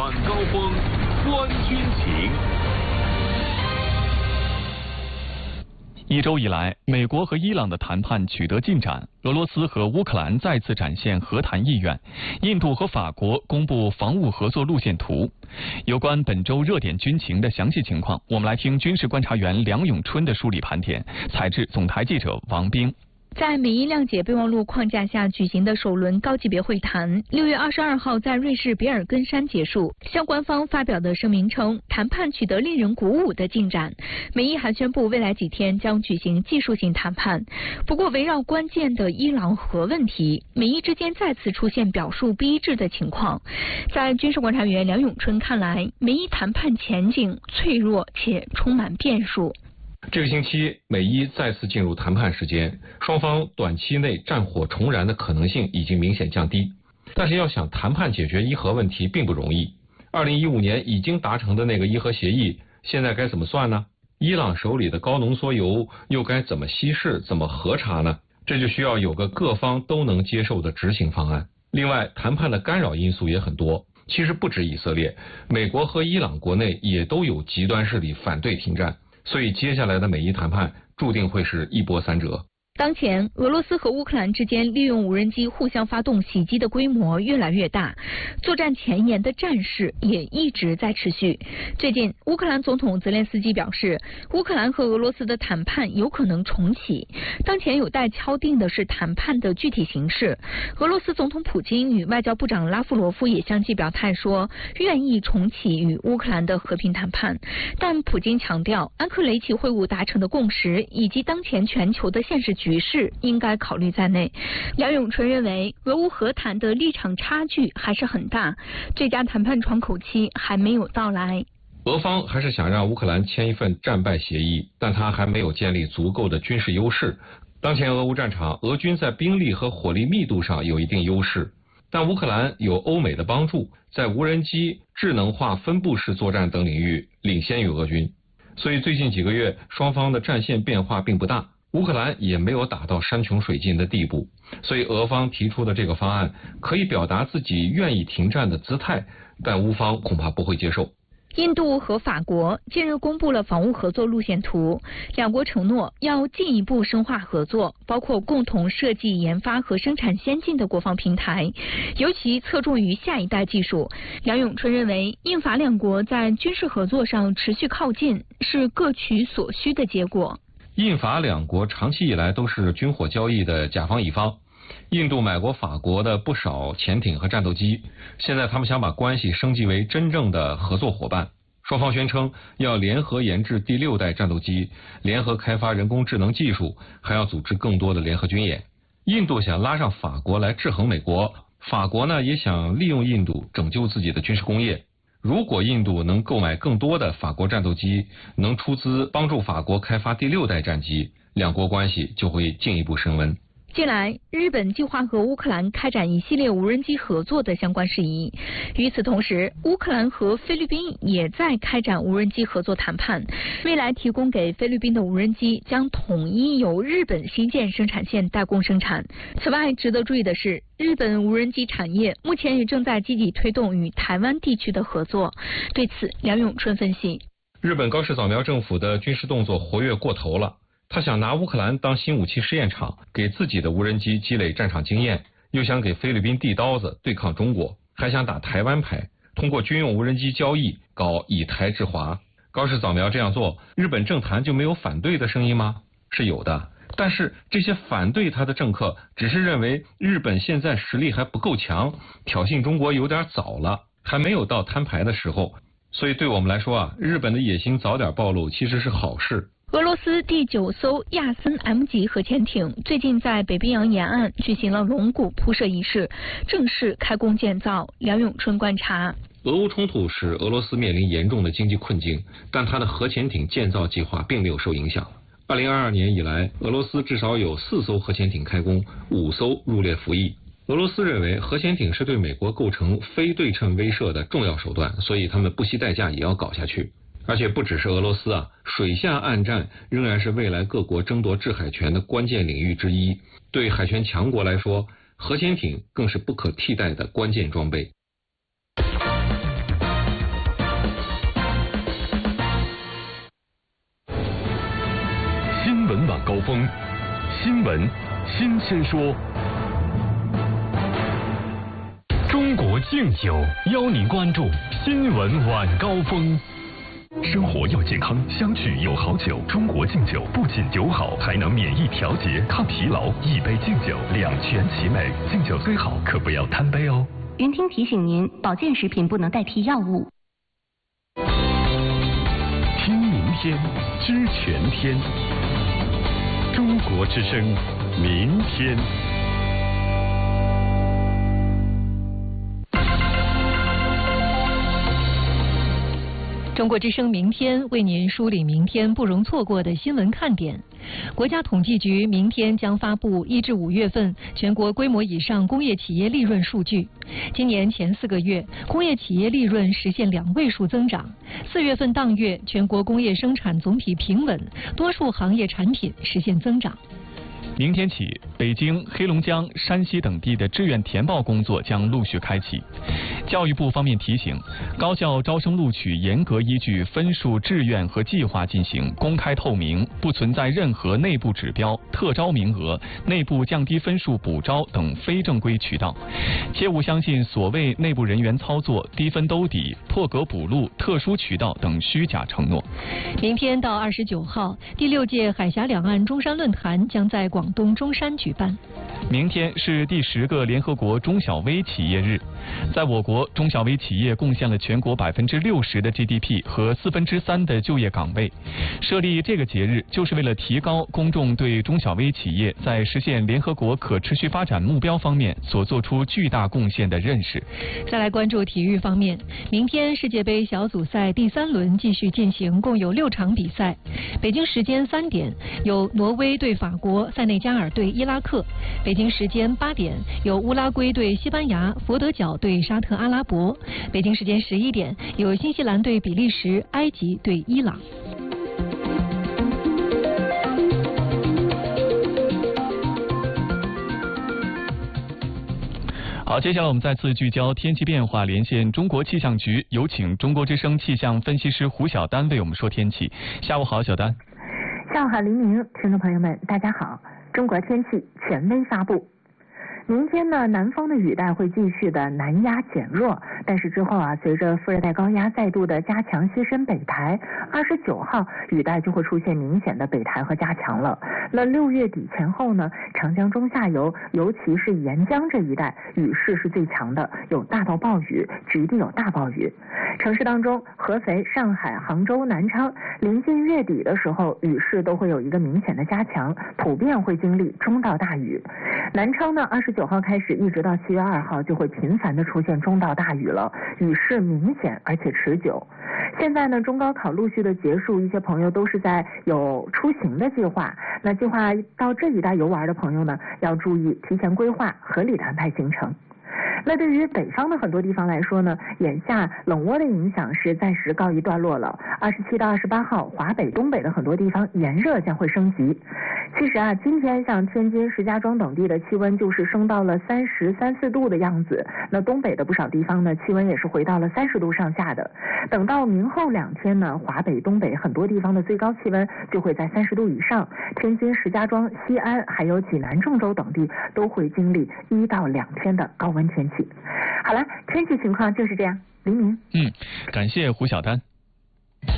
晚高峰，观军情。 一周以来，美国和伊朗的谈判取得进展，俄罗斯和乌克兰再次展现和谈意愿，印度和法国公布防务合作路线图。有关本周热点军情的详细情况，我们来听军事观察员梁永春的梳理盘点，采制总台记者王冰。 在美伊谅解备忘录框架下举行的首轮高级别会谈，6月22号在瑞士比尔根山结束。相关方发表的声明称，谈判取得令人鼓舞的进展。美伊还宣布，未来几天将举行技术性谈判。不过，围绕关键的伊朗核问题，美伊之间再次出现表述不一致的情况。在军事观察员梁永春看来，美伊谈判前景脆弱且充满变数。 这个星期，美伊再次进入谈判时间，双方短期内战火重燃的可能性已经明显降低。但是要想谈判解决伊核问题并不容易。2015年已经达成的那个伊核协议，现在该怎么算呢？伊朗手里的高浓缩铀又该怎么稀释、怎么核查呢？这就需要有个各方都能接受的执行方案。另外，谈判的干扰因素也很多。其实不止以色列，美国和伊朗国内也都有极端势力反对停战。所以接下来的美伊谈判注定会是一波三折。 当前，俄罗斯和乌克兰之间利用无人机互相发动袭击的规模越来越大，作战前沿的战事也一直在持续。最近，乌克兰总统泽连斯基表示，乌克兰和俄罗斯的谈判有可能重启。当前有待敲定的是谈判的具体形式。俄罗斯总统普京与外交部长拉夫罗夫也相继表态说，愿意重启与乌克兰的和平谈判。但普京强调，安克雷奇会晤达成的共识以及当前全球的现实局势应该考虑在内。梁永春认为，俄乌和谈的立场差距还是很大，最佳谈判窗口期还没有到来。 俄方还是想让乌克兰签一份战败协议，但他还没有建立足够的军事优势。当前俄乌战场，俄军在兵力和火力密度上有一定优势，但乌克兰有欧美的帮助，在无人机、智能化分布式作战等领域领先于俄军。所以最近几个月，双方的战线变化并不大。乌克兰也没有打到山穷水尽的地步，所以俄方提出的这个方案可以表达自己愿意停战的姿态，但乌方恐怕不会接受。 印度和法国近日公布了防务合作路线图，两国承诺要进一步深化合作，包括共同设计、研发和生产先进的国防平台，尤其侧重于下一代技术。梁永春认为，印法两国在军事合作上持续靠近，是各取所需的结果。 印法两国长期以来都是军火交易的甲方乙方，印度买过法国的不少潜艇和战斗机，现在他们想把关系升级为真正的合作伙伴。双方宣称要联合研制第6代战斗机，联合开发人工智能技术，还要组织更多的联合军演。印度想拉上法国来制衡美国，法国呢也想利用印度拯救自己的军事工业。如果印度能购买更多的法国战斗机，能出资帮助法国开发第6代战机，两国关系就会进一步升温。 近来，日本计划和乌克兰开展一系列无人机合作的相关事宜。与此同时，乌克兰和菲律宾也在开展无人机合作谈判。未来提供给菲律宾的无人机将统一由日本新建生产线代工生产。此外，值得注意的是，日本无人机产业目前也正在积极推动与台湾地区的合作。对此，梁永春分析： 日本高市早苗政府的军事动作活跃过头了。他想拿乌克兰当新武器试验场，给自己的无人机积累战场经验，又想给菲律宾递刀子对抗中国，还想打台湾牌，通过军用无人机交易搞以台制华。高市早苗这样做，日本政坛就没有反对的声音吗？是有的，但是这些反对他的政客只是认为日本现在实力还不够强，挑衅中国有点早了，还没有到摊牌的时候。所以对我们来说啊，日本的野心早点暴露其实是好事。 俄罗斯第9艘亚森 M 级核潜艇最近在北冰洋沿岸举行了龙骨铺设仪式，正式开工建造。梁永春观察， 俄乌冲突使俄罗斯面临严重的经济困境，但它的核潜艇建造计划并没有受影响。2022年以来，俄罗斯至少有4艘核潜艇开工，5艘入列服役。俄罗斯认为核潜艇是对美国构成非对称威慑的重要手段，所以他们不惜代价也要搞下去。而且不只是俄罗斯啊，水下岸战仍然是未来各国争夺制海权的关键领域之一。对海权强国来说，核潜艇更是不可替代的关键装备。 高峰，新闻新鲜说。中国敬酒邀您关注新闻晚高峰。生活要健康，相聚有好酒。中国敬酒不仅酒好，还能免疫调节、抗疲劳。一杯敬酒，两全其美。敬酒虽好，可不要贪杯哦。 云听提醒您，保健食品不能代替药物。 听明天，知全天。中国之声，明天。 中国之声明天为您梳理明天不容错过的新闻看点。国家统计局明天将发布1至5月份全国规模以上工业企业利润数据。今年前4个月，工业企业利润实现2位数增长。4月份当月，全国工业生产总体平稳，多数行业产品实现增长。 明天起，北京、黑龙江、山西等地的志愿填报工作将陆续开启。教育部方面提醒，高校招生录取严格依据分数、志愿和计划进行，公开透明，不存在任何内部指标、特招名额、内部降低分数补招等非正规渠道，切勿相信所谓内部人员操作、低分兜底、破格补录、特殊渠道等虚假承诺。 明天到29号，第6届海峡两岸中山论坛将在广东中山举办。 明天是第10个联合国中小微企业日，在我国，中小微企业贡献了全国60%的 GDP 和3/4的就业岗位。设立这个节日，就是为了提高公众对中小微企业在实现联合国可持续发展目标方面所做出巨大贡献的认识。 再来关注体育方面，明天世界杯小组赛第3轮继续进行，共有6场比赛。北京时间3点有挪威对法国，塞内加尔对伊拉克；北京时间8点有乌拉圭对西班牙，佛得角对沙特阿拉伯；北京时间11点有新西兰对比利时，埃及对伊朗。 好，接下来我们再次聚焦天气变化，连线中国气象局，有请中国之声气象分析师胡晓丹为我们说天气。下午好，小丹。 下午好，黎明，听众朋友们，大家好。中国天气权威发布。明天呢，南方的雨带会继续的南压减弱，但是之后啊，随着副热带高压再度的加强西伸北抬，29号雨带就会出现明显的北抬和加强了。那6月底前后呢，长江中下游，尤其是沿江这一带，雨势是最强的，有大到暴雨，局地有大暴雨。城市当中，合肥、上海、杭州、南昌，临近月底的时候，雨势都会有一个明显的加强，普遍会经历中到大雨。南昌呢，29号开始一直到7月2号就会频繁的出现中到大雨了，雨势明显而且持久。现在呢，中高考陆续的结束，一些朋友都是在有出行的计划。那计划到这一带游玩的朋友呢，要注意提前规划，合理的安排行程。那对于北方的很多地方来说呢，眼下冷涡的影响是暂时告一段落了。27到28号，华北、东北的很多地方炎热将会升级。其实啊，今天像天津、石家庄等地的气温就是升到了33、34度的样子。那东北的不少地方呢，气温也是回到了30度上下的。等到明后2天呢，华北、东北很多地方的最高气温就会在30度以上。天津、石家庄、西安还有济南、郑州等地都会经历1到2天的高温天气。好了，天气情况就是这样。黎明， 感谢胡晓丹。